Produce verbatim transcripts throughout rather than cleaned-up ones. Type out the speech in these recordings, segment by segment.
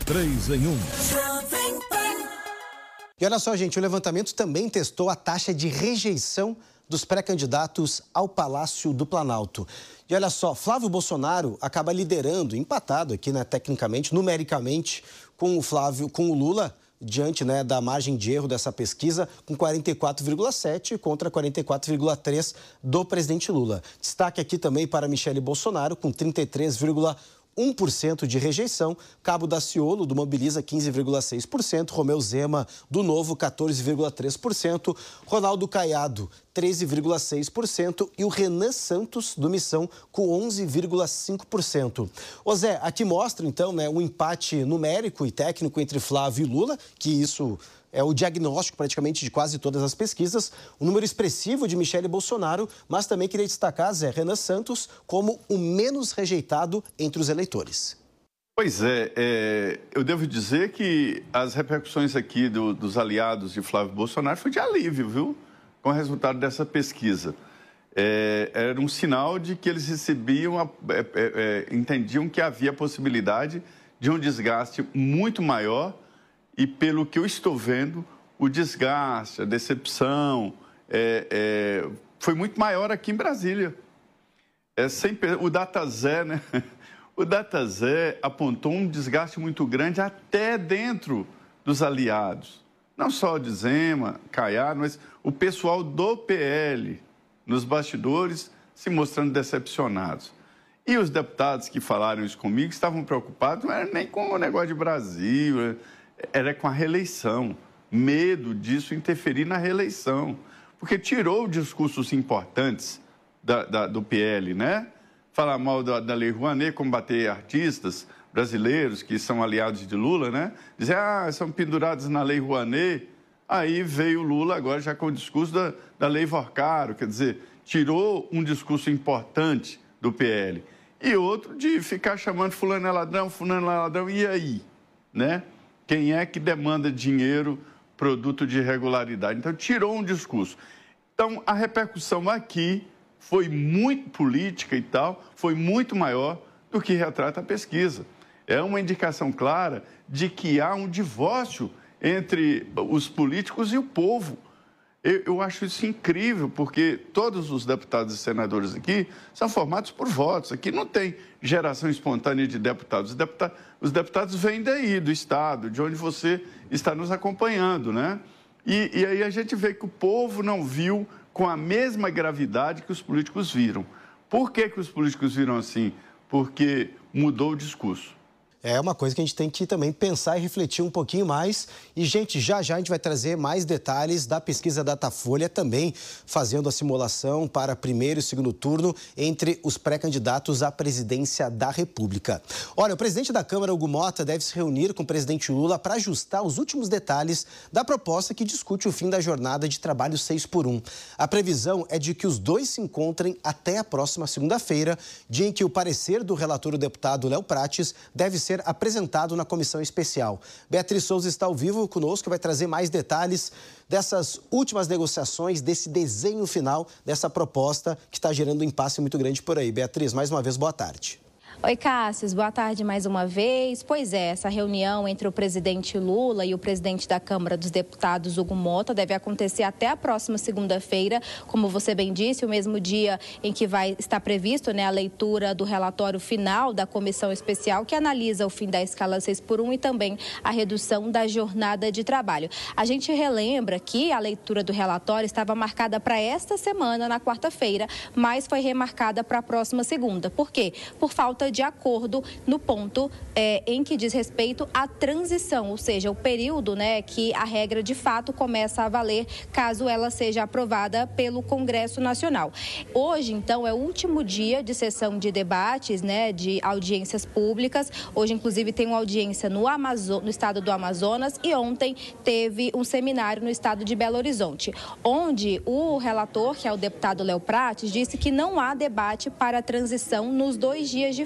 Três em um. E olha só, gente, o levantamento também testou a taxa de rejeição dos pré-candidatos ao Palácio do Planalto. E olha só, Flávio Bolsonaro acaba liderando, empatado aqui, né, tecnicamente, numericamente, com o Flávio, com o Lula, diante, né, da margem de erro dessa pesquisa, com quarenta e quatro vírgula sete contra quarenta e quatro vírgula três do presidente Lula. Destaque aqui também para Michele Bolsonaro, com trinta e três vírgula um por cento de rejeição, Cabo Daciolo, do Mobiliza, quinze vírgula seis por cento, Romeu Zema, do Novo, quatorze vírgula três por cento, Ronaldo Caiado, treze vírgula seis por cento e o Renan Santos, do Missão, com onze vírgula cinco por cento. Ô Zé, aqui mostra, então, né, um empate numérico e técnico entre Flávio e Lula, que isso é o diagnóstico praticamente de quase todas as pesquisas, um número expressivo de Michele Bolsonaro, mas também queria destacar, Zé, Renan Santos como o menos rejeitado entre os eleitores. Pois é, é eu devo dizer que as repercussões aqui do, dos aliados de Flávio Bolsonaro foi de alívio, viu? Com o resultado dessa pesquisa. É, era um sinal de que eles recebiam, a, é, é, entendiam que havia a possibilidade de um desgaste muito maior. E, pelo que eu estou vendo, o desgaste, a decepção é, é, foi muito maior aqui em Brasília. É, sem, o Datazé, né? O Datazé apontou um desgaste muito grande até dentro dos aliados. Não só de Zema, Caiado, mas o pessoal do P L, nos bastidores, se mostrando decepcionados. E os deputados que falaram isso comigo estavam preocupados, não era nem com o negócio de Brasil, era com a reeleição, medo disso interferir na reeleição, porque tirou discursos importantes da, da, do P L, né? Falar mal da, da Lei Rouanet, combater artistas brasileiros que são aliados de Lula, né? Dizer, ah, são pendurados na Lei Rouanet. Aí veio o Lula agora já com o discurso da, da Lei Vorcaro, quer dizer, tirou um discurso importante do P L. E outro de ficar chamando fulano é ladrão, fulano é ladrão, e aí, né? Quem é que demanda dinheiro, produto de irregularidade? Então, tirou um discurso. Então, a repercussão aqui foi muito política e tal, foi muito maior do que retrata a pesquisa. É uma indicação clara de que há um divórcio entre os políticos e o povo. Eu, eu acho isso incrível, porque todos os deputados e senadores aqui são formados por votos. Aqui não tem geração espontânea de deputados. Os deputados, os deputados vêm daí, do Estado, de onde você está nos acompanhando, né? E, e aí a gente vê que o povo não viu com a mesma gravidade que os políticos viram. Por que que os políticos viram assim? Porque mudou o discurso. É uma coisa que a gente tem que também pensar e refletir um pouquinho mais. E, gente, já já a gente vai trazer mais detalhes da pesquisa Datafolha, também fazendo a simulação para primeiro e segundo turno entre os pré-candidatos à presidência da República. Olha, o presidente da Câmara, Hugo Mota, deve se reunir com o presidente Lula para ajustar os últimos detalhes da proposta que discute o fim da jornada de trabalho seis por um. A previsão é de que os dois se encontrem até a próxima segunda-feira, dia em que o parecer do relator, o deputado Léo Prates, deve ser apresentado na comissão especial. Beatriz Souza está ao vivo conosco e vai trazer mais detalhes dessas últimas negociações, desse desenho final, dessa proposta que está gerando um impasse muito grande por aí. Beatriz, mais uma vez, boa tarde. Oi, Cássio, boa tarde mais uma vez. Pois é, essa reunião entre o presidente Lula e o presidente da Câmara dos Deputados, Hugo Mota, deve acontecer até a próxima segunda-feira, como você bem disse, o mesmo dia em que vai estar previsto, né, a leitura do relatório final da comissão especial que analisa o fim da escala seis por um e também a redução da jornada de trabalho. A gente relembra que a leitura do relatório estava marcada para esta semana, na quarta-feira, mas foi remarcada para a próxima segunda. Por quê? Por falta de de acordo no ponto é, em que diz respeito à transição, ou seja, o período, né, que a regra de fato começa a valer caso ela seja aprovada pelo Congresso Nacional. Hoje, então, é o último dia de sessão de debates, né, de audiências públicas. Hoje, inclusive, tem uma audiência no, Amazo- no estado do Amazonas e ontem teve um seminário no estado de Belo Horizonte, onde o relator, que é o deputado Léo Prates, disse que não há debate para a transição nos dois dias de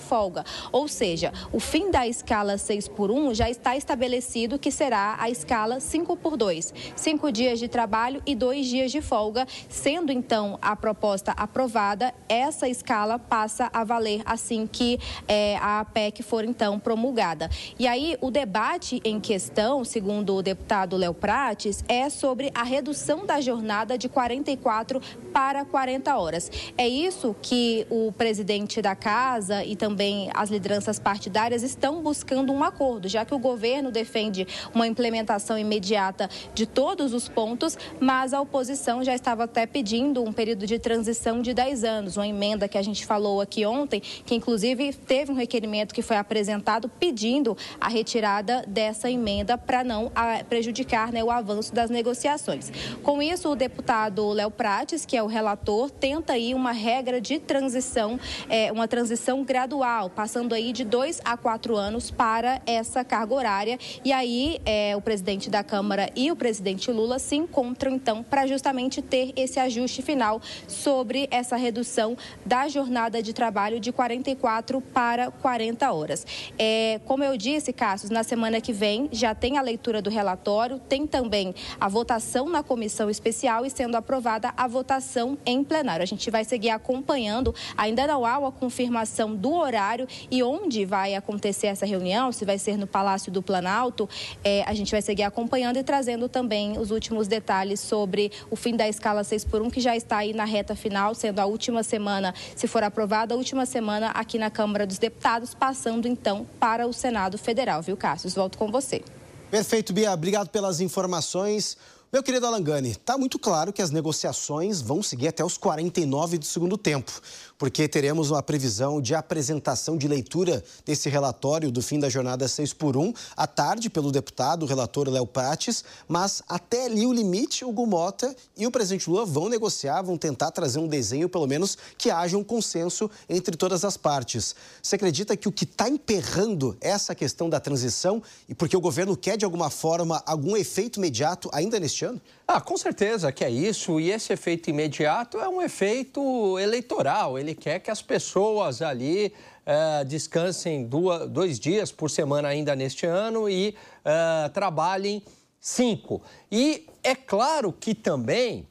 folga. Ou seja, o fim da escala seis por um já está estabelecido que será a escala cinco por dois. Cinco dias de trabalho e dois dias de folga. Sendo, então, a proposta aprovada, essa escala passa a valer assim que é, a P E C for, então, promulgada. E aí, o debate em questão, segundo o deputado Léo Prates, é sobre a redução da jornada de quarenta e quatro para quarenta horas. É isso que o presidente da casa e também as lideranças partidárias estão buscando um acordo, já que o governo defende uma implementação imediata de todos os pontos, mas a oposição já estava até pedindo um período de transição de dez anos, uma emenda que a gente falou aqui ontem, que inclusive teve um requerimento que foi apresentado pedindo a retirada dessa emenda para não a, prejudicar, né, o avanço das negociações. Com isso, o deputado Léo Prates, que é o relator, tenta aí uma regra de transição, é, uma transição gradual, passando aí de dois a quatro anos para essa carga horária. E aí, é, o presidente da Câmara e o presidente Lula se encontram, então, para justamente ter esse ajuste final sobre essa redução da jornada de trabalho de quarenta e quatro para quarenta horas. É, como eu disse, Cássio, na semana que vem já tem a leitura do relatório, tem também a votação na comissão especial e, sendo aprovada, a votação em plenário. A gente vai seguir acompanhando, ainda não há uma confirmação do horário e onde vai acontecer essa reunião, se vai ser no Palácio do Planalto, é, a gente vai seguir acompanhando e trazendo também os últimos detalhes sobre o fim da escala seis por um, que já está aí na reta final, sendo a última semana, se for aprovada, a última semana aqui na Câmara dos Deputados, passando então para o Senado Federal, viu, Cássio? Volto com você. Perfeito, Bia. Obrigado pelas informações. Meu querido Alangani, está muito claro que as negociações vão seguir até os quarenta e nove do segundo tempo, porque teremos uma previsão de apresentação de leitura desse relatório do fim da jornada seis por um à tarde pelo deputado, o relator Léo Prates, mas até ali o limite, o Hugo Mota e o presidente Lula vão negociar, vão tentar trazer um desenho, pelo menos, que haja um consenso entre todas as partes. Você acredita que o que está emperrando essa questão da transição, e porque o governo quer, de alguma forma, algum efeito imediato ainda neste ano? Ah, com certeza que é isso, e esse efeito imediato é um efeito eleitoral. Ele quer que as pessoas ali eh, descansem duas, dois dias por semana ainda neste ano e eh, trabalhem cinco. E é claro que também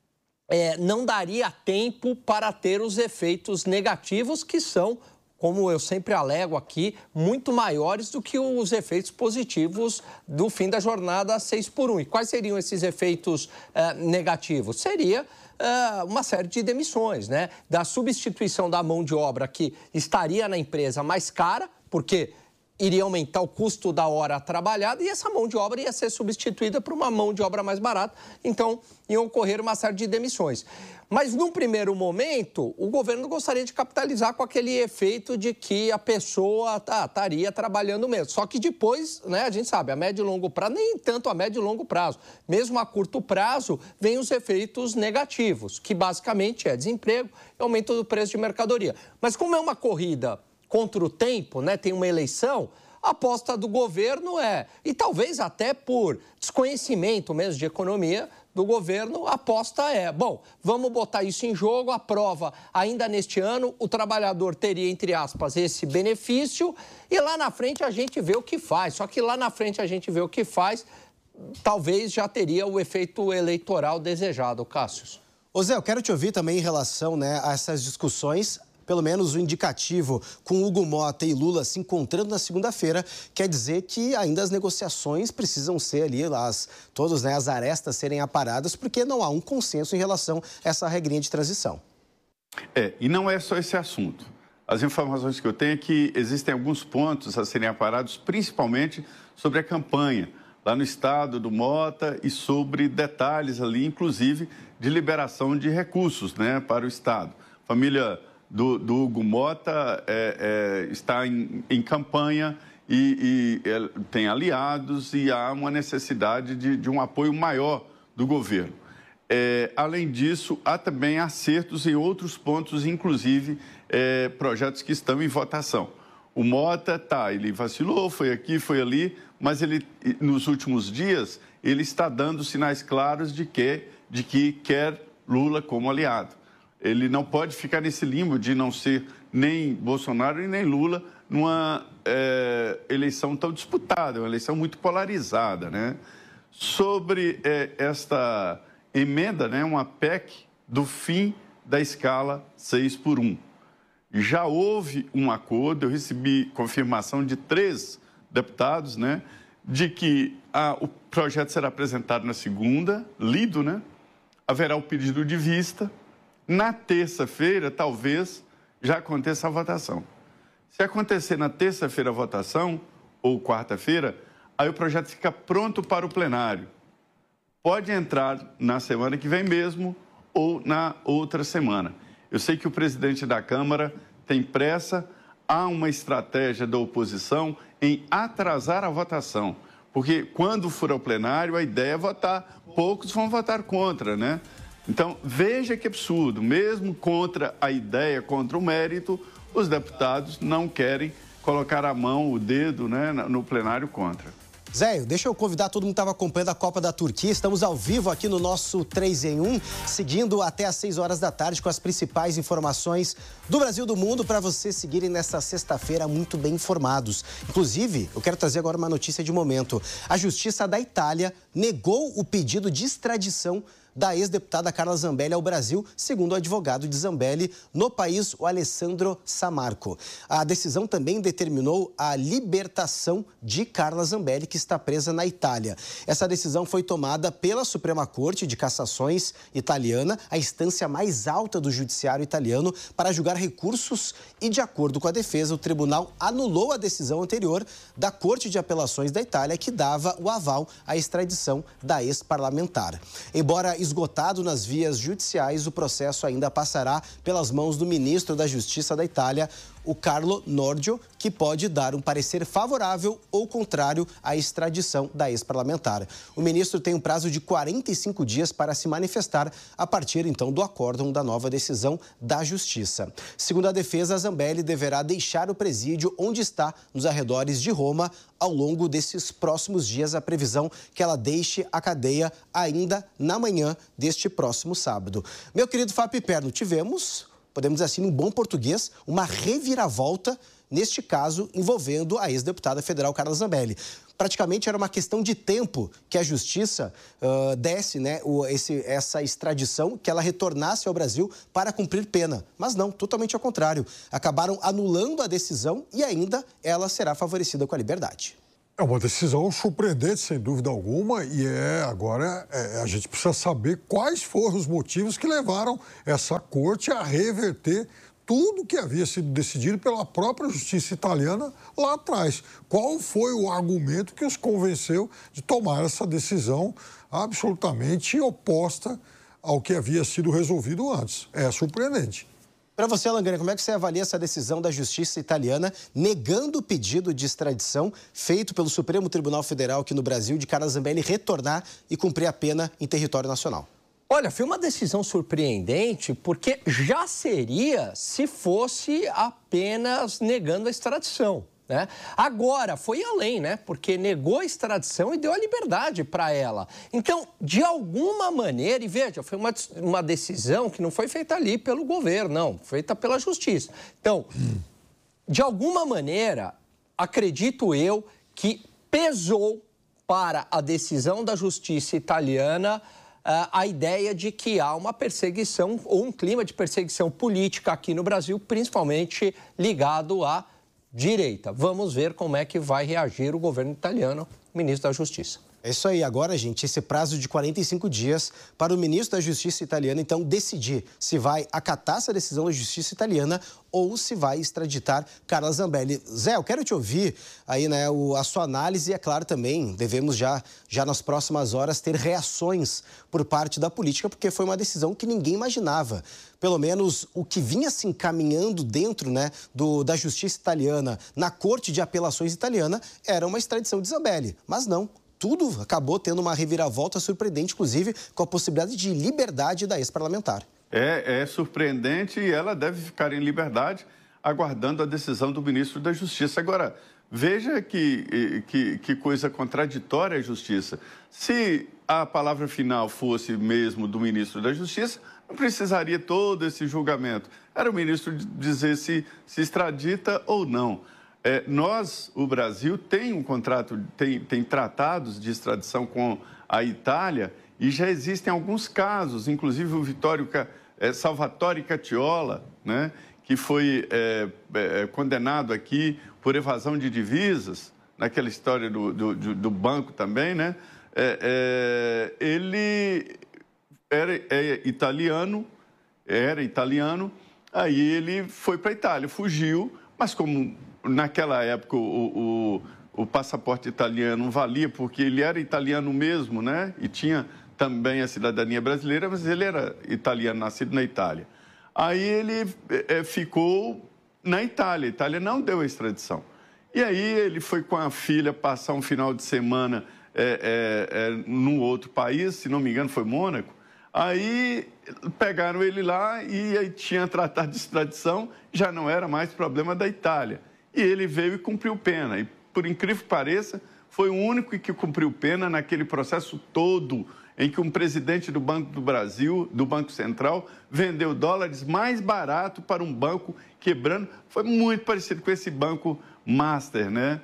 eh, não daria tempo para ter os efeitos negativos que são, como eu sempre alego aqui, muito maiores do que os efeitos positivos do fim da jornada seis por um. E quais seriam esses efeitos eh, negativos? Seria eh, uma série de demissões, né? Da substituição da mão de obra que estaria na empresa mais cara, porque iria aumentar o custo da hora trabalhada e essa mão de obra ia ser substituída por uma mão de obra mais barata. Então, iam ocorrer uma série de demissões. Mas, num primeiro momento, o governo gostaria de capitalizar com aquele efeito de que a pessoa tá, estaria trabalhando mesmo. Só que depois, né, a gente sabe, a médio e longo prazo, nem tanto a médio e longo prazo. Mesmo a curto prazo, vem os efeitos negativos, que basicamente é desemprego e aumento do preço de mercadoria. Mas como é uma corrida contra o tempo, né, tem uma eleição, a aposta do governo é, e talvez até por desconhecimento mesmo de economia do governo, a aposta é, bom, vamos botar isso em jogo, a prova ainda neste ano, o trabalhador teria, entre aspas, esse benefício e lá na frente a gente vê o que faz. Só que lá na frente a gente vê o que faz, talvez já teria o efeito eleitoral desejado, Cássio. Ô Zé, eu quero te ouvir também em relação, né, a essas discussões. Pelo menos o indicativo com Hugo Mota e Lula se encontrando na segunda-feira quer dizer que ainda as negociações precisam ser ali, as, todas, né, as arestas serem aparadas, porque não há um consenso em relação a essa regrinha de transição. É, e não é só esse assunto. As informações que eu tenho é que existem alguns pontos a serem aparados, principalmente sobre a campanha lá no estado do Mota e sobre detalhes ali, inclusive, de liberação de recursos, né, para o estado. Família Do, do Hugo Mota é, é, está em, em campanha e, e é, tem aliados e há uma necessidade de, de um apoio maior do governo. É, além disso, há também acertos em outros pontos, inclusive é, projetos que estão em votação. O Mota, tá, ele vacilou, foi aqui, foi ali, mas ele, nos últimos dias, ele está dando sinais claros de que, de que quer Lula como aliado. ele não pode ficar nesse limbo de não ser nem Bolsonaro e nem Lula numa é, eleição tão disputada, uma eleição muito polarizada, né? Sobre é, esta emenda, né, uma P E C do fim da escala seis por um. Já houve um acordo, eu recebi confirmação de três deputados, né, de que ah, o projeto será apresentado na segunda, lido, né, haverá o pedido de vista, na terça-feira, talvez, já aconteça a votação. Se acontecer na terça-feira a votação, ou quarta-feira, aí o projeto fica pronto para o plenário. Pode entrar na semana que vem mesmo ou na outra semana. Eu sei que o presidente da Câmara tem pressa, há uma estratégia da oposição em atrasar a votação, porque quando for ao plenário a ideia é votar, poucos vão votar contra, né? Então, veja que absurdo, mesmo contra a ideia, contra o mérito, os deputados não querem colocar a mão, o dedo, né, no plenário contra. Zé, deixa eu convidar todo mundo que estava acompanhando a Copa da Turquia. Estamos ao vivo aqui no nosso três em um, seguindo até às seis horas da tarde com as principais informações do Brasil e do mundo para vocês seguirem nesta sexta-feira muito bem informados. Inclusive, eu quero trazer agora uma notícia de momento. A Justiça da Itália negou o pedido de extradição da ex-deputada Carla Zambelli ao Brasil, segundo o advogado de Zambelli no país, o Alessandro Samarco. A decisão também determinou a libertação de Carla Zambelli, que está presa na Itália. Essa decisão foi tomada pela Suprema Corte de Cassações italiana, a instância mais alta do judiciário italiano, para julgar recursos e, de acordo com a defesa, o tribunal anulou a decisão anterior da Corte de Apelações da Itália, que dava o aval à extradição da ex-parlamentar. Embora esgotado nas vias judiciais, o processo ainda passará pelas mãos do ministro da Justiça da Itália, o Carlo Nordio, que pode dar um parecer favorável ou contrário à extradição da ex-parlamentar. O ministro tem um prazo de quarenta e cinco dias para se manifestar a partir, então, do acórdão da nova decisão da Justiça. Segundo a defesa, Zambelli deverá deixar o presídio onde está, nos arredores de Roma, ao longo desses próximos dias. A previsão que ela deixe a cadeia ainda na manhã deste próximo sábado. Meu querido Fábio Perno, tivemos, podemos dizer assim, em bom português, uma reviravolta, neste caso, envolvendo a ex-deputada federal Carla Zambelli. Praticamente era uma questão de tempo que a Justiça uh, desse, né, o, esse, essa extradição, que ela retornasse ao Brasil para cumprir pena. Mas não, totalmente ao contrário. Acabaram anulando a decisão e ainda ela será favorecida com a liberdade. É uma decisão surpreendente, sem dúvida alguma, e é, agora é, a gente precisa saber quais foram os motivos que levaram essa corte a reverter tudo que havia sido decidido pela própria justiça italiana lá atrás. Qual foi o argumento que os convenceu de tomar essa decisão absolutamente oposta ao que havia sido resolvido antes? É surpreendente. Para você, Alan, como é que você avalia essa decisão da Justiça italiana negando o pedido de extradição feito pelo Supremo Tribunal Federal aqui no Brasil de Carla Zambelli retornar e cumprir a pena em território nacional? Olha, foi uma decisão surpreendente, porque já seria se fosse apenas negando a extradição, né? Agora, foi além, né? Porque negou a extradição e deu a liberdade para ela. Então, de alguma maneira, e veja, foi uma, uma decisão que não foi feita ali pelo governo, não, feita pela justiça. Então, de alguma maneira, acredito eu que pesou para a decisão da justiça italiana a ideia de que há uma perseguição ou um clima de perseguição política aqui no Brasil, principalmente ligado à direita. Vamos ver como é que vai reagir o governo italiano, o ministro da Justiça. É isso aí. Agora, gente, esse prazo de quarenta e cinco dias para o ministro da Justiça italiana, então, decidir se vai acatar essa decisão da Justiça italiana ou se vai extraditar Carla Zambelli. Zé, eu quero te ouvir aí, né, o, a sua análise e, é claro, também devemos já, já nas próximas horas ter reações por parte da política, porque foi uma decisão que ninguém imaginava. Pelo menos o que vinha se encaminhando dentro, né, do, da Justiça italiana, na Corte de Apelações italiana, era uma extradição de Zambelli, mas não. Tudo acabou tendo uma reviravolta surpreendente, inclusive com a possibilidade de liberdade da ex-parlamentar. É, é surpreendente e ela deve ficar em liberdade, aguardando a decisão do ministro da Justiça. Agora, veja que, que, que coisa contraditória a Justiça. Se a palavra final fosse mesmo do ministro da Justiça, não precisaria todo esse julgamento. Era o ministro dizer se, se extradita ou não. É, nós, o Brasil, tem um contrato, tem, tem tratados de extradição com a Itália e já existem alguns casos, inclusive o Vittorio é, Salvatore Cacciola, né, que foi é, é, condenado aqui por evasão de divisas, naquela história do, do, do banco também, né? É, é, ele era é, italiano, era italiano, aí ele foi para a Itália, fugiu, mas como naquela época o, o, o passaporte italiano valia, porque ele era italiano mesmo, né? E tinha também a cidadania brasileira, mas ele era italiano, nascido na Itália. Aí ele é, ficou na Itália, a Itália não deu a extradição. E aí ele foi com a filha passar um final de semana é, é, é, num outro país, se não me engano foi Mônaco. Aí pegaram ele lá e aí tinha tratado de extradição, já não era mais problema da Itália. E ele veio e cumpriu pena. E, por incrível que pareça, foi o único que cumpriu pena naquele processo todo em que um presidente do Banco do Brasil, do Banco Central, vendeu dólares mais barato para um banco quebrando. Foi muito parecido com esse banco Master, né?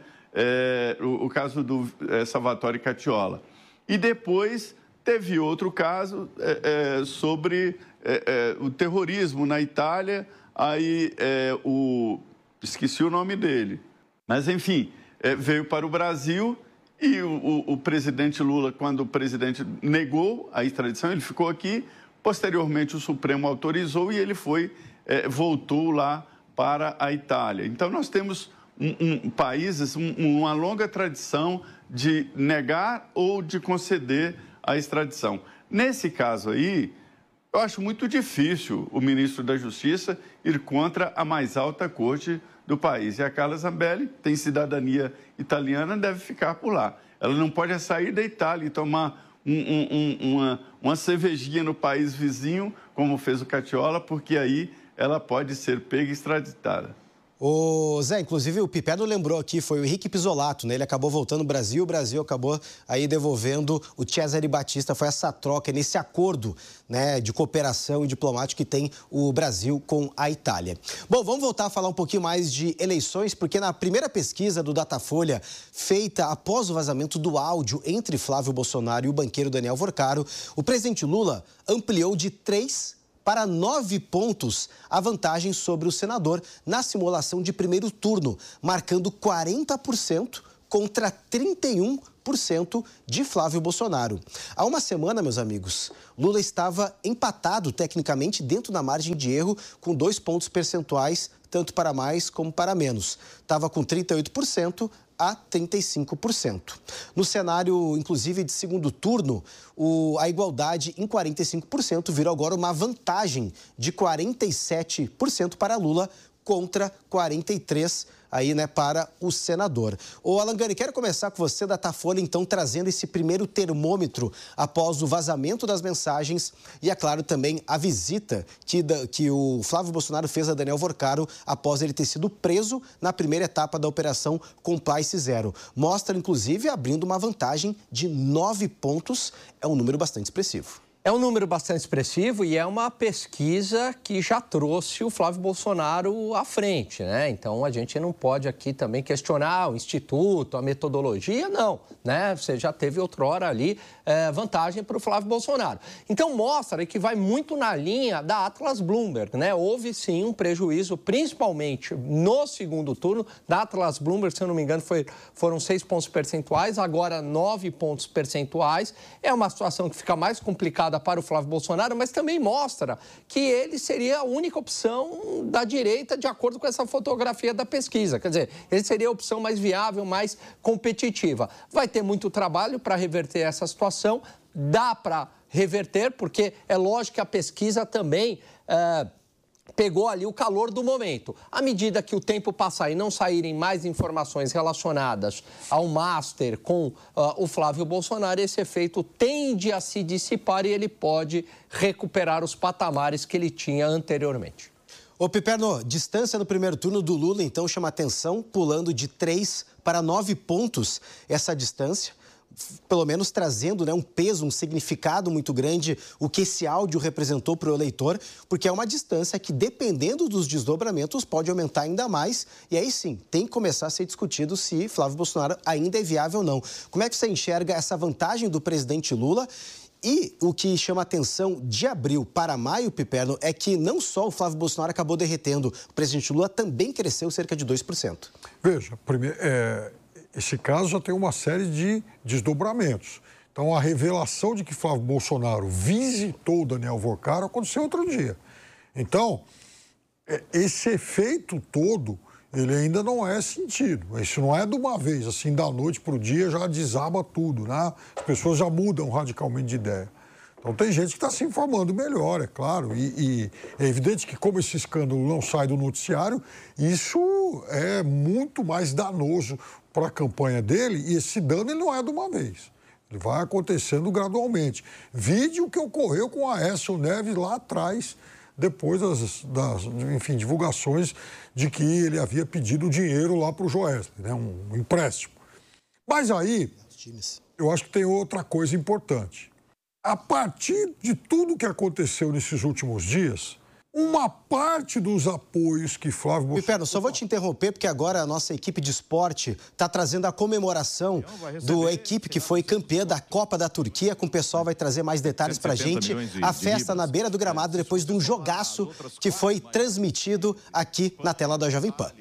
É, o, o caso do é, Salvatore Cacciola. E depois teve outro caso é, é, sobre é, é, o terrorismo na Itália, aí é, o... esqueci o nome dele, mas enfim, é, veio para o Brasil e o, o, o presidente Lula, quando o presidente negou a extradição, ele ficou aqui, posteriormente o Supremo autorizou e ele foi, é, voltou lá para a Itália. Então nós temos um, um, países, um, uma longa tradição de negar ou de conceder a extradição. Nesse caso aí, eu acho muito difícil o ministro da Justiça ir contra a mais alta corte do país. E a Carla Zambelli tem cidadania italiana, deve ficar por lá. Ela não pode sair da Itália e tomar um, um, um, uma, uma cervejinha no país vizinho, como fez o Cacciola, porque aí ela pode ser pega e extraditada. Ô Zé, inclusive o Piperno lembrou aqui, foi o Henrique Pisolato, né? Ele acabou voltando ao Brasil, o Brasil acabou aí devolvendo o Cesare Batista. Foi essa troca, nesse acordo, né, de cooperação e diplomático que tem o Brasil com a Itália. Bom, vamos voltar a falar um pouquinho mais de eleições, porque na primeira pesquisa do Datafolha, feita após o vazamento do áudio entre Flávio Bolsonaro e o banqueiro Daniel Vorcaro, o presidente Lula ampliou de três para nove pontos a vantagem sobre o senador na simulação de primeiro turno, marcando quarenta por cento contra trinta e um por cento de Flávio Bolsonaro. Há uma semana, meus amigos, Lula estava empatado tecnicamente dentro da margem de erro, com dois pontos percentuais, tanto para mais como para menos. Estava com trinta e oito por cento a trinta e cinco por cento. No cenário, inclusive, de segundo turno, o, a igualdade em quarenta e cinco por cento virou agora uma vantagem de quarenta e sete por cento para Lula contra quarenta e três por cento aí, né, para o senador. Ô, Alangani, quero começar com você, Datafolha, então, trazendo esse primeiro termômetro após o vazamento das mensagens e, é claro, também a visita que, da, que o Flávio Bolsonaro fez a Daniel Vorcaro após ele ter sido preso na primeira etapa da Operação Compliance Zero. Mostra, inclusive, abrindo uma vantagem de nove pontos. É um número bastante expressivo. É um número bastante expressivo e é uma pesquisa que já trouxe o Flávio Bolsonaro à frente, né? Então, a gente não pode aqui também questionar o Instituto, a metodologia, não, né? Você já teve outrora ali é, vantagem para o Flávio Bolsonaro. Então, mostra que vai muito na linha da Atlas Bloomberg, né? Houve, sim, um prejuízo, principalmente no segundo turno, da Atlas Bloomberg, se eu não me engano, foi, foram seis pontos percentuais, agora nove pontos percentuais. É uma situação que fica mais complicada para o Flávio Bolsonaro, mas também mostra que ele seria a única opção da direita de acordo com essa fotografia da pesquisa. Quer dizer, ele seria a opção mais viável, mais competitiva. Vai ter muito trabalho para reverter essa situação, dá para reverter, porque é lógico que a pesquisa também... É, pegou ali o calor do momento. À medida que o tempo passar e não saírem mais informações relacionadas ao Master com uh, o Flávio Bolsonaro, esse efeito tende a se dissipar e ele pode recuperar os patamares que ele tinha anteriormente. Ô, Piperno, distância no primeiro turno do Lula, então, chama atenção, pulando de três para nove pontos essa distância. pelo menos trazendo, né, um peso, um significado muito grande, o que esse áudio representou para o eleitor, porque é uma distância que, dependendo dos desdobramentos, pode aumentar ainda mais. E aí sim, tem que começar a ser discutido se Flávio Bolsonaro ainda é viável ou não. Como é que você enxerga essa vantagem do presidente Lula? E o que chama atenção de abril para maio, Piperno, é que não só o Flávio Bolsonaro acabou derretendo, o presidente Lula também cresceu cerca de dois por cento. Veja, primeiro, é, esse caso já tem uma série de desdobramentos. Então, a revelação de que Flávio Bolsonaro visitou Daniel Vorcaro aconteceu outro dia. Então, esse efeito todo, ele ainda não é sentido. Isso não é de uma vez, assim, da noite para o dia já desaba tudo, né? As pessoas já mudam radicalmente de ideia. Então, tem gente que está se informando melhor, é claro. E, e é evidente que, como esse escândalo não sai do noticiário, isso é muito mais danoso para a campanha dele. E esse dano ele não é de uma vez. Ele vai acontecendo gradualmente. Vide o que ocorreu com a Aécio Neves lá atrás, depois das, das enfim, divulgações de que ele havia pedido dinheiro lá para o Joesley, né? um, um empréstimo. Mas aí, eu acho que tem outra coisa importante. A partir de tudo que aconteceu nesses últimos dias, uma parte dos apoios que Flávio Bolsonaro... Piperno, só vou te interromper, porque agora a nossa equipe de esporte está trazendo a comemoração do equipe que foi campeã da Copa da Turquia, com o pessoal vai trazer mais detalhes para a gente. A festa na beira do gramado, depois de um jogaço que foi transmitido aqui na tela da Jovem Pan.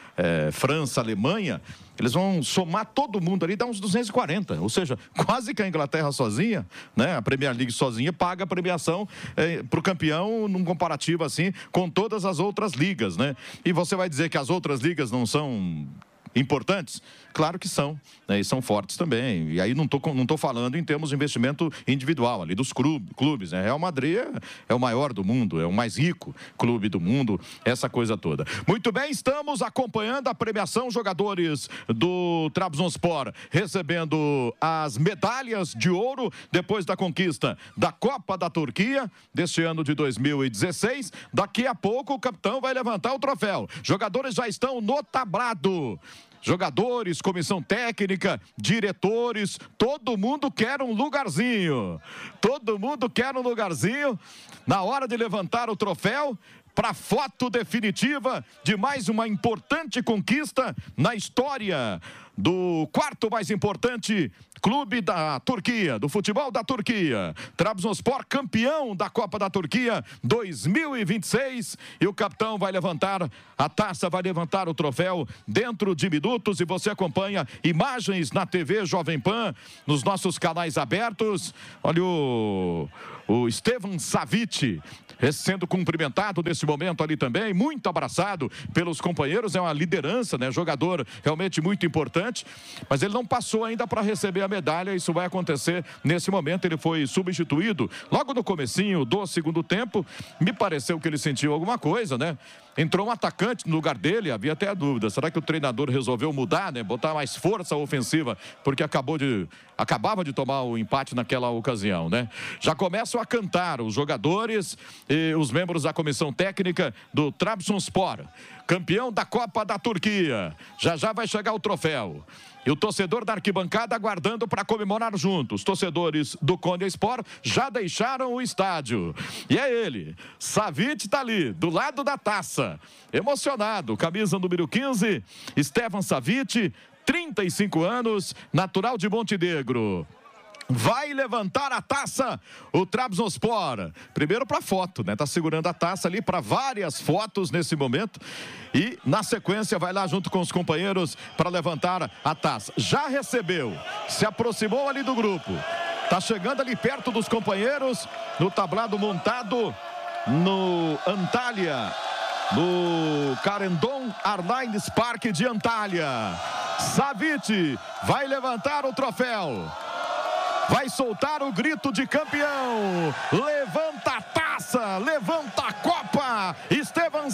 É, França, Alemanha, eles vão somar todo mundo ali, dá uns duzentos e quarenta, ou seja, quase que a Inglaterra sozinha, né, a Premier League sozinha, paga a premiação é, para o campeão num comparativo assim com todas as outras ligas, né? E você vai dizer que as outras ligas não são importantes? Claro que são, né? E são fortes também. E aí não tô, não tô falando em termos de investimento individual, ali dos clubes, né? Real Madrid é, é o maior do mundo, é o mais rico clube do mundo, essa coisa toda. Muito bem, estamos acompanhando a premiação, jogadores do Trabzonspor recebendo as medalhas de ouro depois da conquista da Copa da Turquia deste ano de dois mil e dezesseis. Daqui a pouco o capitão vai levantar o troféu. Jogadores já estão no tablado. Jogadores, comissão técnica, diretores, todo mundo quer um lugarzinho. Todo mundo quer um lugarzinho na hora de levantar o troféu para a foto definitiva de mais uma importante conquista na história do quarto mais importante clube da Turquia, do futebol da Turquia. Trabzonspor campeão da Copa da Turquia dois mil e vinte e seis. E o capitão vai levantar a taça, vai levantar o troféu dentro de minutos. E você acompanha imagens na T V Jovem Pan, nos nossos canais abertos. Olha o, o Stefan Savic sendo cumprimentado nesse momento ali também, muito abraçado pelos companheiros. É uma liderança, né? Jogador realmente muito importante, mas ele não passou ainda para receber a medalha. Isso vai acontecer nesse momento. Ele foi substituído logo no comecinho do segundo tempo. Me pareceu que ele sentiu alguma coisa, né? Entrou um atacante no lugar dele, havia até a dúvida. Será que o treinador resolveu mudar, né? Botar mais força ofensiva, porque acabou de, acabava de tomar o empate naquela ocasião, né? Já começam a cantar os jogadores e os membros da comissão técnica do Trabzonspor, campeão da Copa da Turquia. Já já vai chegar o troféu. E o torcedor da arquibancada aguardando para comemorar juntos. Os torcedores do Konyaspor já deixaram o estádio. E é ele, Savic está ali, do lado da taça. Emocionado, camisa número quinze, Stefan Savic, trinta e cinco anos, natural de Montenegro. Vai levantar a taça o Trabzonspor. Primeiro para foto, né? Tá segurando a taça ali para várias fotos nesse momento. E na sequência vai lá junto com os companheiros para levantar a taça. Já recebeu, se aproximou ali do grupo. Tá chegando ali perto dos companheiros no tablado montado no Antalya, no Carendon Airlines Park de Antalya. Savic vai levantar o troféu. Vai soltar o grito de campeão. Levanta a taça, levanta a Copa. para Estevan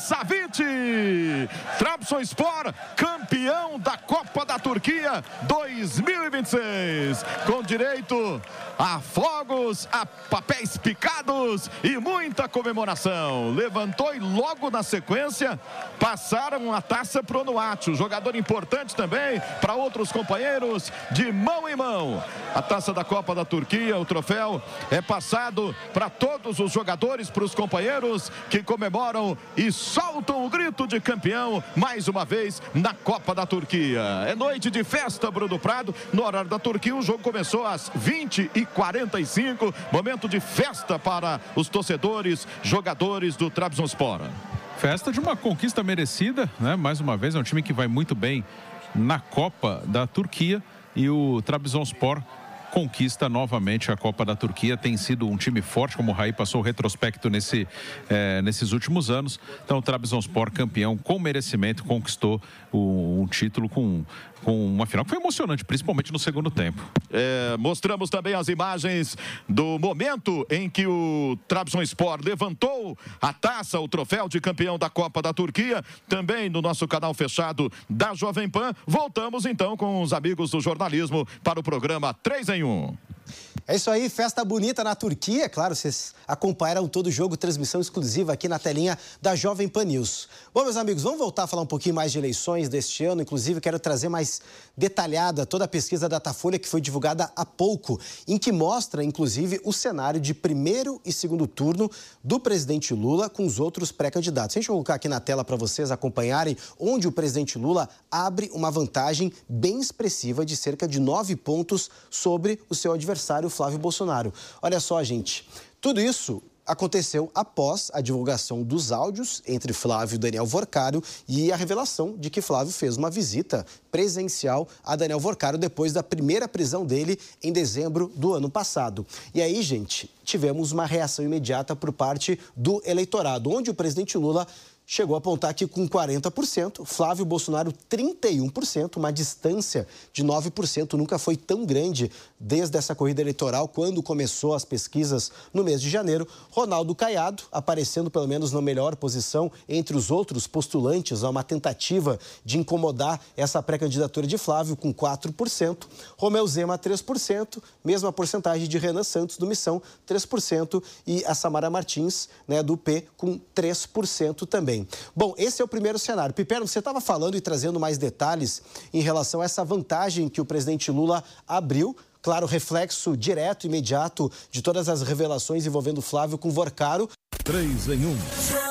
Savic. Trabzonspor, campeão da Copa da Turquia dois mil e vinte e seis. Com direito a fogos, a papéis picados e muita comemoração. Levantou e logo na sequência passaram a taça para o Onuachu. Jogador importante também para outros companheiros, de mão em mão. A taça da Copa da Turquia, o troféu é passado para todos os jogadores, para os companheiros que comemoram e soltam o grito de campeão mais uma vez na Copa da Turquia. É noite de festa, Bruno Prado. No horário da Turquia, o jogo começou às vinte e quarenta e cinco. Momento de festa para os torcedores, jogadores do Trabzonspor. Festa de uma conquista merecida, né? Mais uma vez, é um time que vai muito bem na Copa da Turquia e o Trabzonspor conquista novamente a Copa da Turquia. Tem sido um time forte, como o Raí passou o retrospecto nesse, é, nesses últimos anos. Então o Trabzonspor, campeão com merecimento, conquistou o, um título com, com uma final que foi emocionante, principalmente no segundo tempo. É, mostramos também as imagens do momento em que o Trabzonspor levantou a taça, o troféu de campeão da Copa da Turquia, também no nosso canal fechado da Jovem Pan. Voltamos então com os amigos do jornalismo para o programa três em um. É isso aí, festa bonita na Turquia. Claro, vocês acompanharam todo o jogo, transmissão exclusiva aqui na telinha da Jovem Pan News. Bom, meus amigos, vamos voltar a falar um pouquinho mais de eleições deste ano. Inclusive, quero trazer mais detalhada toda a pesquisa Datafolha que foi divulgada há pouco, em que mostra, inclusive, o cenário de primeiro e segundo turno do presidente Lula com os outros pré-candidatos. Deixa eu colocar aqui na tela para vocês acompanharem, onde o presidente Lula abre uma vantagem bem expressiva de cerca de nove pontos sobre o seu adversário, Flávio Bolsonaro. Olha só, gente, tudo isso aconteceu após a divulgação dos áudios entre Flávio e Daniel Vorcaro e a revelação de que Flávio fez uma visita presencial a Daniel Vorcaro depois da primeira prisão dele em dezembro do ano passado. E aí, gente, tivemos uma reação imediata por parte do eleitorado, onde o presidente Lula chegou a apontar que com quarenta por cento, Flávio Bolsonaro trinta e um por cento, uma distância de nove por cento, nunca foi tão grande desde essa corrida eleitoral, quando começou as pesquisas no mês de janeiro. Ronaldo Caiado, aparecendo pelo menos na melhor posição entre os outros postulantes a uma tentativa de incomodar essa pré-candidatura de Flávio, com quatro por cento. Romeu Zema, três por cento, mesma porcentagem de Renan Santos, do Missão, três por cento, e a Samara Martins, né, do P, com três por cento também. Bom, esse é o primeiro cenário. Piperno, você estava falando e trazendo mais detalhes em relação a essa vantagem que o presidente Lula abriu. Claro, reflexo direto, imediato de todas as revelações envolvendo Flávio com Vorcaro. três em um.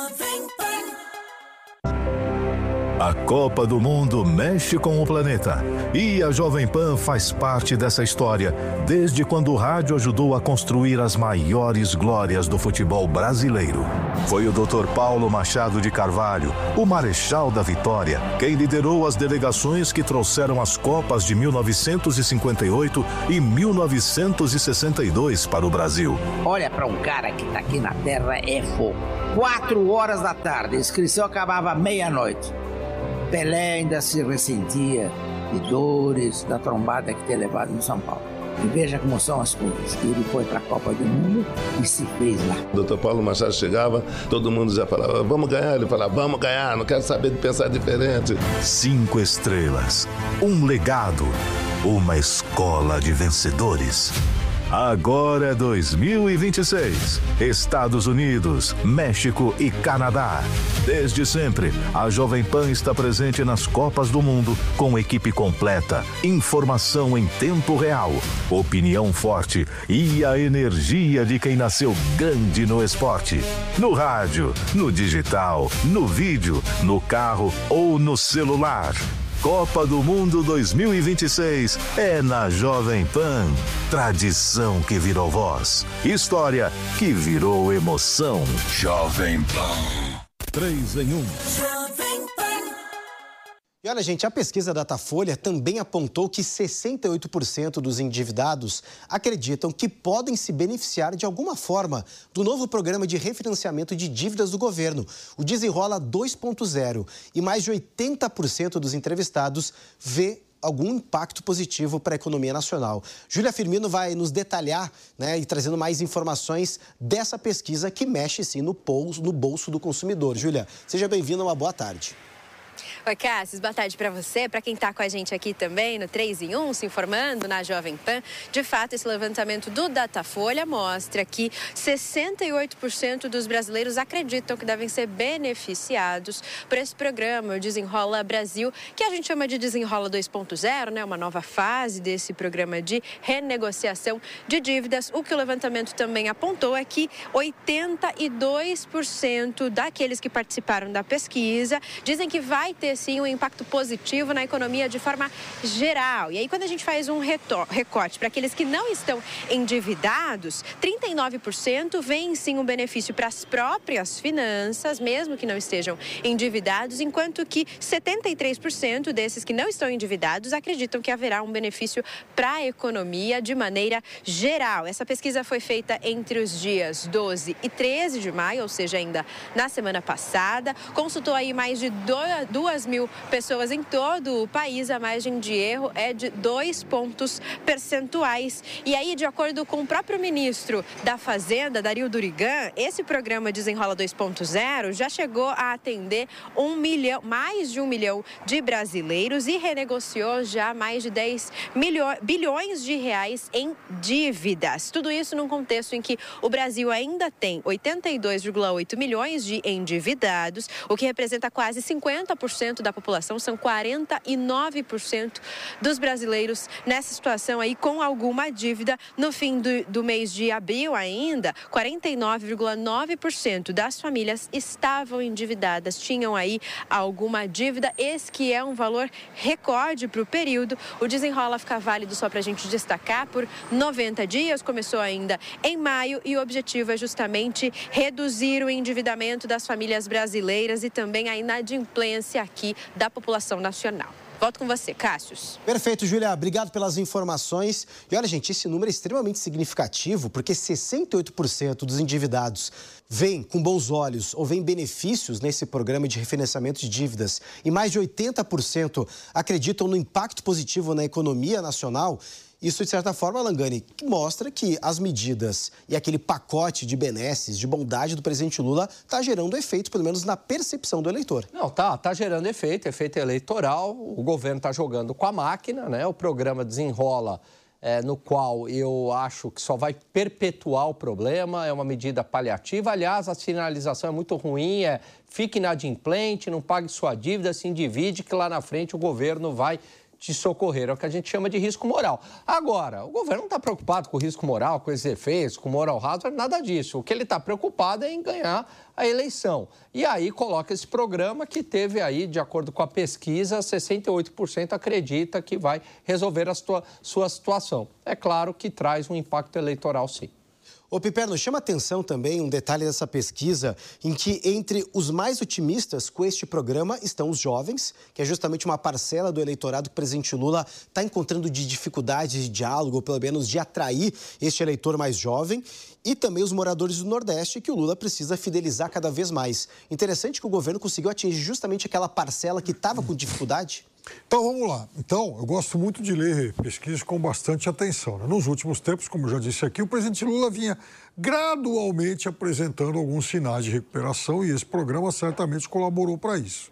A Copa do Mundo mexe com o planeta e a Jovem Pan faz parte dessa história desde quando o rádio ajudou a construir as maiores glórias do futebol brasileiro. Foi o doutor Paulo Machado de Carvalho, o Marechal da Vitória, quem liderou as delegações que trouxeram as Copas de mil novecentos e cinquenta e oito e mil novecentos e sessenta e dois para o Brasil. Olha, para um cara que tá aqui na Terra é fogo. Quatro horas da tarde, a inscrição acabava meia-noite. Pelé ainda se ressentia de dores da trombada que tinha levado em São Paulo. E veja como são as coisas. Ele foi para a Copa do Mundo e se fez lá. O doutor Paulo Machado chegava, todo mundo já falava, vamos ganhar. Ele falava, vamos ganhar, não quero saber de pensar diferente. Cinco estrelas, um legado, uma escola de vencedores. Agora é dois mil e vinte e seis. Estados Unidos, México e Canadá. Desde sempre, a Jovem Pan está presente nas Copas do Mundo com equipe completa, informação em tempo real, opinião forte e a energia de quem nasceu grande no esporte. No rádio, no digital, no vídeo, no carro ou no celular. Copa do Mundo dois mil e vinte e seis é na Jovem Pan. Tradição que virou voz. História que virou emoção. Jovem Pan. três em um. E olha, gente, a pesquisa Datafolha também apontou que sessenta e oito por cento dos endividados acreditam que podem se beneficiar de alguma forma do novo programa de refinanciamento de dívidas do governo, o Desenrola dois ponto zero. E mais de oitenta por cento dos entrevistados vê algum impacto positivo para a economia nacional. Júlia Firmino vai nos detalhar, né, e trazendo mais informações dessa pesquisa que mexe, sim, no bolso, no bolso do consumidor. Júlia, seja bem-vinda, uma boa tarde. Oi, Cássio, boa tarde para você, para quem está com a gente aqui também no três em um, se informando na Jovem Pan. De fato, esse levantamento do Datafolha mostra que sessenta e oito por cento dos brasileiros acreditam que devem ser beneficiados por esse programa, o Desenrola Brasil, que a gente chama de Desenrola dois ponto zero, né? Uma nova fase desse programa de renegociação de dívidas. O que o levantamento também apontou é que oitenta e dois por cento daqueles que participaram da pesquisa dizem que vai ter sim um impacto positivo na economia de forma geral. E aí, quando a gente faz um recorte para aqueles que não estão endividados, trinta e nove por cento veem sim um benefício para as próprias finanças, mesmo que não estejam endividados, enquanto que setenta e três por cento desses que não estão endividados acreditam que haverá um benefício para a economia de maneira geral. Essa pesquisa foi feita entre os dias doze e treze de maio, ou seja, ainda na semana passada. Consultou aí mais de duas mil pessoas em todo o país. A margem de erro é de dois pontos percentuais. E aí, de acordo com o próprio ministro da Fazenda, Dario Durigan, esse programa Desenrola dois ponto zero já chegou a atender um milhão, mais de um milhão de brasileiros e renegociou já mais de dez bilhões de reais em dívidas. Tudo isso num contexto em que o Brasil ainda tem oitenta e dois vírgula oito milhões de endividados, o que representa quase cinquenta por cento da população, são quarenta e nove por cento dos brasileiros nessa situação aí com alguma dívida. No fim do, do mês de abril ainda, quarenta e nove vírgula nove por cento das famílias estavam endividadas, tinham aí alguma dívida. Esse que é um valor recorde para o período. O Desenrola fica válido, só para a gente destacar, por noventa dias, começou ainda em maio e o objetivo é justamente reduzir o endividamento das famílias brasileiras e também a inadimplência aqui da população nacional. Volto com você, Cássius. Perfeito, Júlia. Obrigado pelas informações. E olha, gente, esse número é extremamente significativo, porque sessenta e oito por cento dos endividados veem com bons olhos ou veem benefícios nesse programa de refinanciamento de dívidas e mais de oitenta por cento acreditam no impacto positivo na economia nacional. Isso, de certa forma, Langani, mostra que as medidas e aquele pacote de benesses, de bondade do presidente Lula está gerando efeito, pelo menos na percepção do eleitor. Não, tá, tá gerando efeito, efeito eleitoral. O governo está jogando com a máquina, né? O programa Desenrola, é, no qual eu acho que só vai perpetuar o problema, é uma medida paliativa. Aliás, a sinalização é muito ruim, é fique inadimplente, não pague sua dívida, se endivide, que lá na frente o governo vai te socorrer, é o que a gente chama de risco moral. Agora, o governo não está preocupado com o risco moral, com esses efeitos, com moral hazard, nada disso. O que ele está preocupado é em ganhar a eleição. E aí coloca esse programa que teve aí, de acordo com a pesquisa, sessenta e oito por cento acredita que vai resolver a sua, sua situação. É claro que traz um impacto eleitoral, sim. Ô, Piperno, chama atenção também um detalhe dessa pesquisa em que entre os mais otimistas com este programa estão os jovens, que é justamente uma parcela do eleitorado que o presidente Lula está encontrando de dificuldades de diálogo, ou pelo menos de atrair este eleitor mais jovem, e também os moradores do Nordeste, que o Lula precisa fidelizar cada vez mais. Interessante que o governo conseguiu atingir justamente aquela parcela que estava com dificuldade. Então, vamos lá. Então, eu gosto muito de ler pesquisas com bastante atenção, né? Nos últimos tempos, como eu já disse aqui, o presidente Lula vinha gradualmente apresentando alguns sinais de recuperação e esse programa certamente colaborou para isso.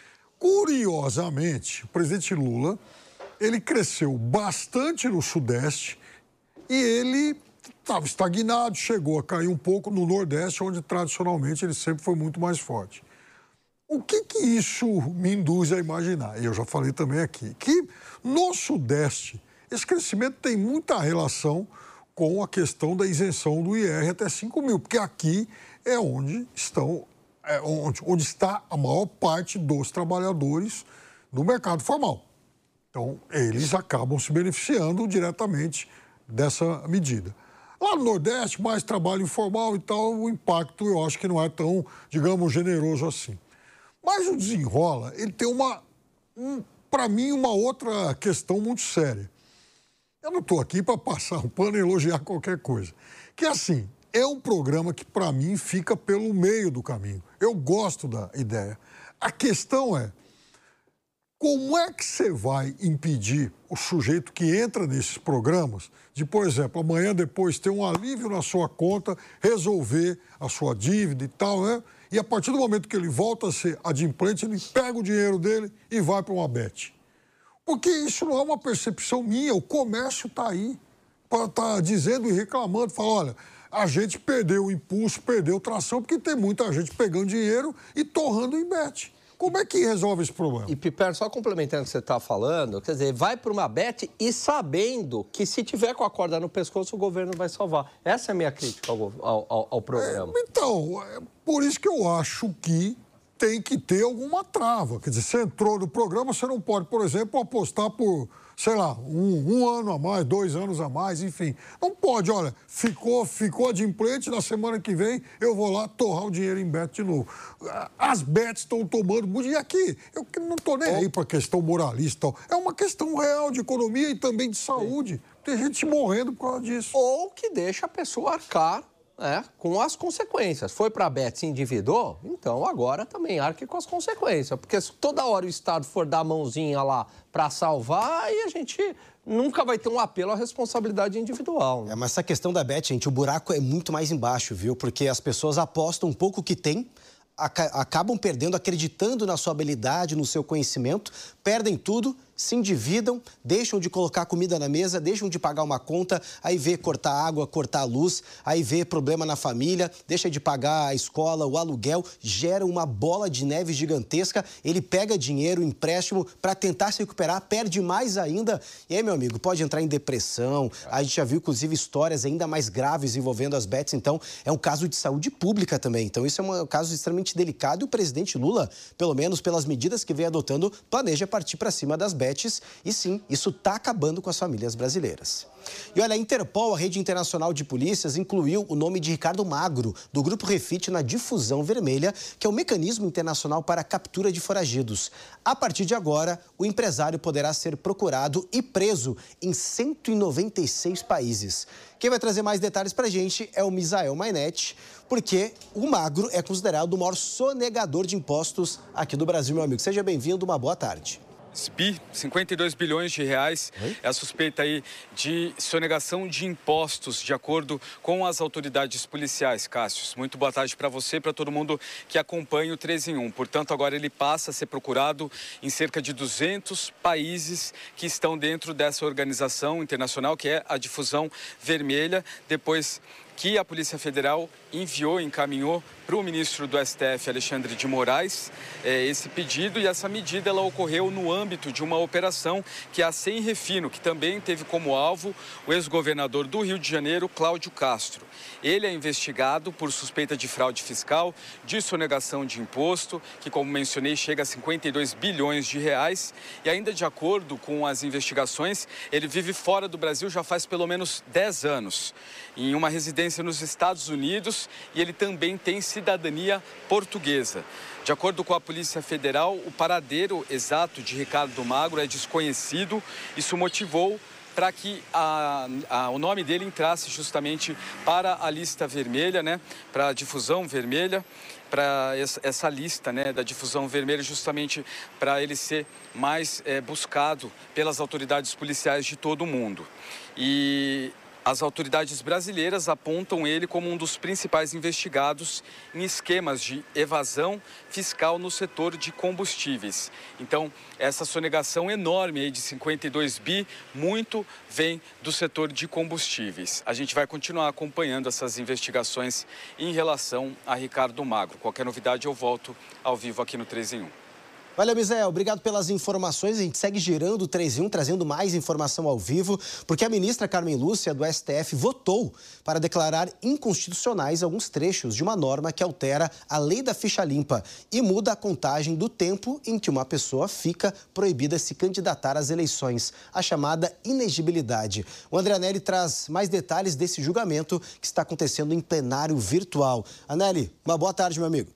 Curiosamente, o presidente Lula, ele cresceu bastante no Sudeste e ele estava estagnado, chegou a cair um pouco no Nordeste, onde tradicionalmente ele sempre foi muito mais forte. O que que isso me induz a imaginar? Eu já falei também aqui, que no Sudeste esse crescimento tem muita relação com a questão da isenção do I R até cinco mil, porque aqui é onde estão, é onde, onde está a maior parte dos trabalhadores no mercado formal. Então, eles acabam se beneficiando diretamente dessa medida. Lá no Nordeste, mais trabalho informal e tal, o impacto eu acho que não é tão, digamos, generoso assim. Mas o Desenrola, ele tem uma, um, para mim, uma outra questão muito séria. Eu não estou aqui para passar um pano e elogiar qualquer coisa. Que assim, é um programa que para mim fica pelo meio do caminho. Eu gosto da ideia. A questão é, Como é que você vai impedir o sujeito que entra nesses programas de, por exemplo, amanhã depois ter um alívio na sua conta, resolver a sua dívida e tal, né? E a partir do momento que ele volta a ser adimplente, ele pega o dinheiro dele e vai para uma bet. Porque isso não é uma percepção minha, o comércio está aí, para estar dizendo e reclamando, fala, olha, a gente perdeu o impulso, perdeu tração, porque tem muita gente pegando dinheiro e torrando em bet. Como é que resolve esse problema? E, Piper, só complementando o que você está falando, quer dizer, vai para uma bet e sabendo que se tiver com a corda no pescoço, o governo vai salvar. Essa é a minha crítica ao, ao, ao programa. É, então, é por isso que eu acho que tem que ter alguma trava. Quer dizer, você entrou no programa, você não pode, por exemplo, apostar por, sei lá, um, um ano a mais, dois anos a mais, enfim. Não pode, olha, ficou, ficou adimplente, na semana que vem eu vou lá torrar o dinheiro em bet de novo. As bets estão tomando muito. E aqui, eu não estou nem aí para a questão moralista. É uma questão real de economia e também de saúde. Tem gente morrendo por causa disso. Ou que deixa a pessoa arcar, é, com as consequências. Foi para a bet, se endividou, então agora também arque com as consequências. Porque se toda hora o Estado for dar a mãozinha lá para salvar, aí a gente nunca vai ter um apelo à responsabilidade individual. Né? É, mas essa questão da bet, gente, o buraco é muito mais embaixo, viu? Porque as pessoas apostam um pouco que tem, acabam perdendo, acreditando na sua habilidade, no seu conhecimento, perdem tudo, se endividam, deixam de colocar comida na mesa, deixam de pagar uma conta, aí vê cortar água, cortar a luz, aí vê problema na família, deixa de pagar a escola, o aluguel, gera uma bola de neve gigantesca, ele pega dinheiro, empréstimo para tentar se recuperar, perde mais ainda, e aí, meu amigo, pode entrar em depressão, a gente já viu, inclusive, histórias ainda mais graves envolvendo as bets, então é um caso de saúde pública também, então isso é um caso extremamente delicado e o presidente Lula, pelo menos pelas medidas que vem adotando, planeja partir para cima das bets. E sim, isso está acabando com as famílias brasileiras. E olha, a Interpol, a rede internacional de polícias, incluiu o nome de Ricardo Magro, do Grupo Refit, na Difusão Vermelha, que é o mecanismo internacional para a captura de foragidos. A partir de agora, o empresário poderá ser procurado e preso em cento e noventa e seis países. Quem vai trazer mais detalhes para a gente é o Misael Mainetti, porque o Magro é considerado o maior sonegador de impostos aqui do Brasil, meu amigo. Seja bem-vindo, uma boa tarde. S B I, cinquenta e dois bilhões de reais, Oi? É a suspeita aí de sonegação de impostos, de acordo com as autoridades policiais, Cássio. Muito boa tarde para você e para todo mundo que acompanha o três em um. Portanto, agora ele passa a ser procurado em cerca de duzentos países que estão dentro dessa organização internacional, que é a Difusão Vermelha, depois que a Polícia Federal enviou, encaminhou para o ministro do S T F, Alexandre de Moraes, é, esse pedido, e essa medida ela ocorreu no âmbito de uma operação que é a Sem Refino, que também teve como alvo o ex-governador do Rio de Janeiro, Cláudio Castro. Ele é investigado por suspeita de fraude fiscal, de sonegação de imposto, que, como mencionei, chega a cinquenta e dois bilhões de reais, e ainda de acordo com as investigações, ele vive fora do Brasil já faz pelo menos dez anos, em uma residência nos Estados Unidos, e ele também tem cidadania portuguesa. De acordo com a Polícia Federal, o paradeiro exato de Ricardo Magro é desconhecido. Isso motivou para que a, a, o nome dele entrasse justamente para a lista vermelha, né, para a difusão vermelha, para essa, essa lista, né, da difusão vermelha, justamente para ele ser mais é, buscado pelas autoridades policiais de todo o mundo. E as autoridades brasileiras apontam ele como um dos principais investigados em esquemas de evasão fiscal no setor de combustíveis. Então, essa sonegação enorme aí de cinquenta e dois bi, muito vem do setor de combustíveis. A gente vai continuar acompanhando essas investigações em relação a Ricardo Magro. Qualquer novidade eu volto ao vivo aqui no três em um. Valeu, Misael. Obrigado pelas informações. A gente segue girando o três em um, trazendo mais informação ao vivo, porque a ministra Carmen Lúcia, do S T F, votou para declarar inconstitucionais alguns trechos de uma norma que altera a lei da ficha limpa e muda a contagem do tempo em que uma pessoa fica proibida de se candidatar às eleições, a chamada inegibilidade. O André Anelli traz mais detalhes desse julgamento que está acontecendo em plenário virtual. Anelli, uma boa tarde, meu amigo.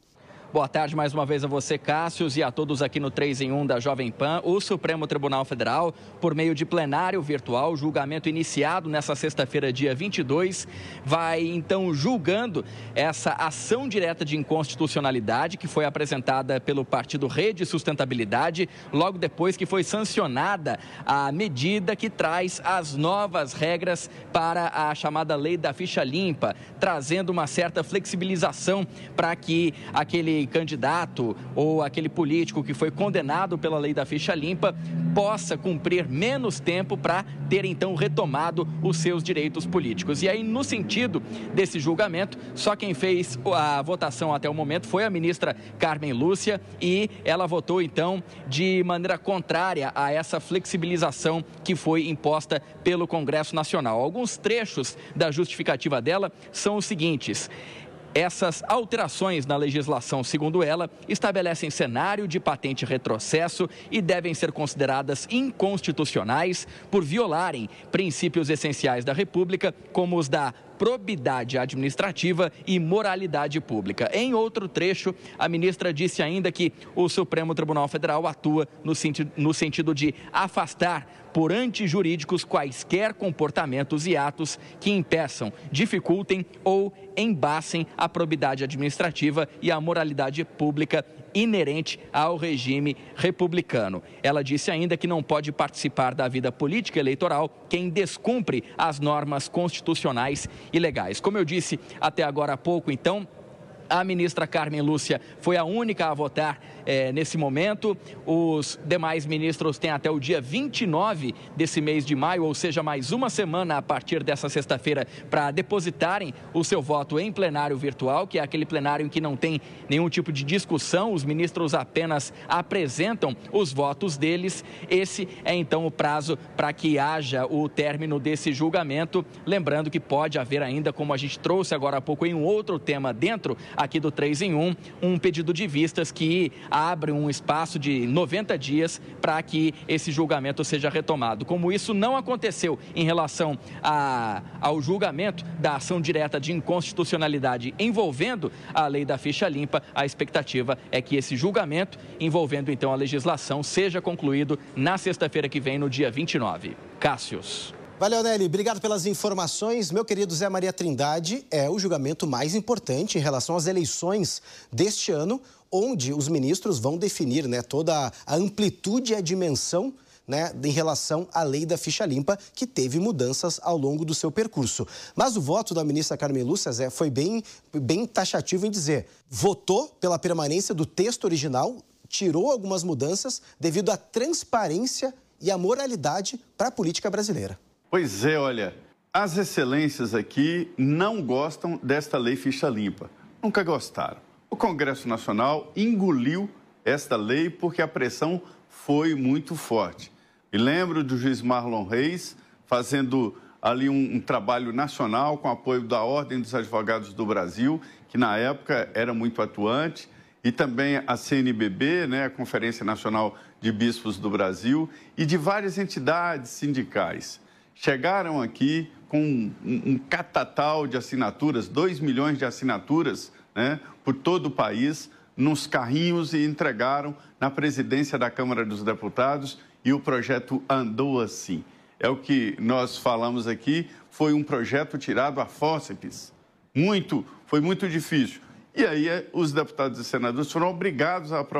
Boa tarde mais uma vez a você, Cássius, e a todos aqui no três em um da Jovem Pan. O Supremo Tribunal Federal, por meio de plenário virtual, julgamento iniciado nessa sexta-feira, dia vinte e dois, vai então julgando essa ação direta de inconstitucionalidade que foi apresentada pelo partido Rede Sustentabilidade, logo depois que foi sancionada a medida que traz as novas regras para a chamada lei da ficha limpa, trazendo uma certa flexibilização para que aquele candidato ou aquele político que foi condenado pela lei da ficha limpa possa cumprir menos tempo para ter então retomado os seus direitos políticos. E aí, no sentido desse julgamento, só quem fez a votação até o momento foi a ministra Carmen Lúcia, e ela votou então de maneira contrária a essa flexibilização que foi imposta pelo Congresso Nacional. Alguns trechos da justificativa dela são os seguintes: essas alterações na legislação, segundo ela, estabelecem cenário de patente retrocesso e devem ser consideradas inconstitucionais por violarem princípios essenciais da República, como os da probidade administrativa e moralidade pública. Em outro trecho, a ministra disse ainda que o Supremo Tribunal Federal atua no sentido, no sentido de afastar por antijurídicos quaisquer comportamentos e atos que impeçam, dificultem ou embacem a probidade administrativa e a moralidade pública inerente ao regime republicano. Ela disse ainda que não pode participar da vida política eleitoral quem descumpre as normas constitucionais e legais. Como eu disse até agora há pouco, então, a ministra Carmen Lúcia foi a única a votar eh, nesse momento. Os demais ministros têm até o dia vinte e nove desse mês de maio, ou seja, mais uma semana a partir dessa sexta-feira, para depositarem o seu voto em plenário virtual, que é aquele plenário em que não tem nenhum tipo de discussão, os ministros apenas apresentam os votos deles. Esse é então o prazo para que haja o término desse julgamento. Lembrando que pode haver ainda, como a gente trouxe agora há pouco em um outro tema dentro aqui do três em um, um pedido de vistas que abre um espaço de noventa dias para que esse julgamento seja retomado. Como isso não aconteceu em relação a, ao julgamento da ação direta de inconstitucionalidade envolvendo a lei da ficha limpa, a expectativa é que esse julgamento envolvendo então a legislação seja concluído na sexta-feira que vem, no dia vinte e nove. Cássius. Valeu, Nelly. Obrigado pelas informações. Meu querido Zé Maria Trindade, é o julgamento mais importante em relação às eleições deste ano, onde os ministros vão definir, né, toda a amplitude e a dimensão, né, em relação à lei da ficha limpa, que teve mudanças ao longo do seu percurso. Mas o voto da ministra Carmen Lúcia, Zé, foi bem, bem taxativo em dizer, votou pela permanência do texto original, tirou algumas mudanças devido à transparência e à moralidade para a política brasileira. Pois é, olha, as excelências aqui não gostam desta lei ficha limpa. Nunca gostaram. O Congresso Nacional engoliu esta lei porque a pressão foi muito forte. Me lembro do juiz Marlon Reis fazendo ali um, um trabalho nacional com apoio da Ordem dos Advogados do Brasil, que na época era muito atuante, e também a C N B B, né, a Conferência Nacional de Bispos do Brasil, e de várias entidades sindicais. Chegaram aqui com um, um catatal de assinaturas, dois milhões de assinaturas, né, por todo o país, nos carrinhos, e entregaram na presidência da Câmara dos Deputados, e o projeto andou assim. É o que nós falamos aqui, foi um projeto tirado a fórceps. Muito, foi muito difícil. E aí os deputados e senadores foram obrigados a aprovar